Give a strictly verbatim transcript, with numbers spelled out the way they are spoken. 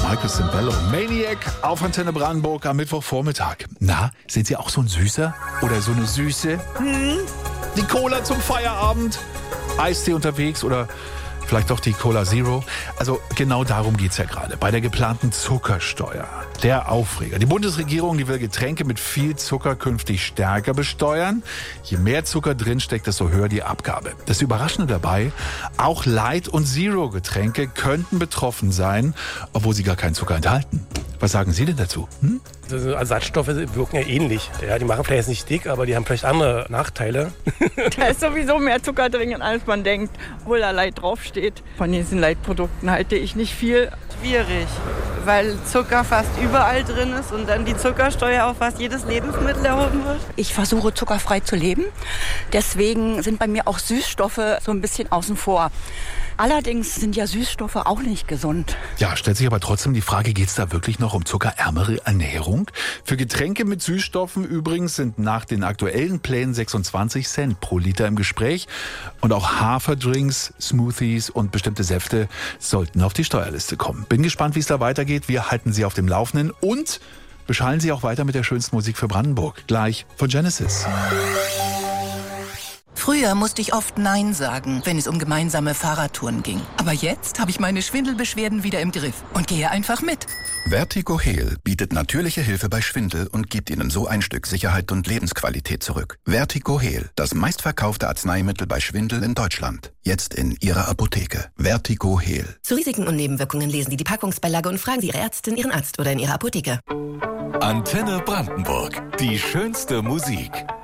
Michael Cimbello. Maniac auf Antenne Brandenburg am Mittwochvormittag. Na, sind Sie auch so ein Süßer oder so eine Süße? Hm? Die Cola zum Feierabend? Eistee unterwegs oder vielleicht doch die Cola Zero? Also genau darum geht's ja gerade. Bei der geplanten Zuckersteuer. Der Aufreger. Die Bundesregierung, die will Getränke mit viel Zucker künftig stärker besteuern. Je mehr Zucker drinsteckt, desto höher die Abgabe. Das Überraschende dabei, auch Light- und Zero-Getränke könnten betroffen sein, obwohl sie gar keinen Zucker enthalten. Was sagen Sie denn dazu? Hm? Also Ersatzstoffe wirken ja ähnlich. Ja, die machen vielleicht jetzt nicht dick, aber die haben vielleicht andere Nachteile. Da ist sowieso mehr Zucker drin, als man denkt, obwohl da Light draufsteht. Von diesen Light-Produkten halte ich nicht viel. Schwierig, weil Zucker fast überall drin ist und dann die Zuckersteuer auf fast jedes Lebensmittel erhoben wird. Ich versuche zuckerfrei zu leben. Deswegen sind bei mir auch Süßstoffe so ein bisschen außen vor. Allerdings sind ja Süßstoffe auch nicht gesund. Ja, stellt sich aber trotzdem die Frage, geht es da wirklich noch um zuckerärmere Ernährung? Für Getränke mit Süßstoffen übrigens sind nach den aktuellen Plänen sechsundzwanzig Cent pro Liter im Gespräch. Und auch Haferdrinks, Smoothies und bestimmte Säfte sollten auf die Steuerliste kommen. Bin gespannt, wie es da weitergeht. Wir halten Sie auf dem Laufenden und beschallen Sie auch weiter mit der schönsten Musik für Brandenburg. Gleich von Genesis. Früher musste ich oft Nein sagen, wenn es um gemeinsame Fahrradtouren ging. Aber jetzt habe ich meine Schwindelbeschwerden wieder im Griff und gehe einfach mit. Vertigo Heal bietet natürliche Hilfe bei Schwindel und gibt Ihnen so ein Stück Sicherheit und Lebensqualität zurück. Vertigo Heal, das meistverkaufte Arzneimittel bei Schwindel in Deutschland. Jetzt in Ihrer Apotheke. Vertigo Heal. Zu Risiken und Nebenwirkungen lesen Sie die Packungsbeilage und fragen Sie Ihre Ärztin, Ihren Arzt oder in Ihrer Apotheke. Antenne Brandenburg. Die schönste Musik.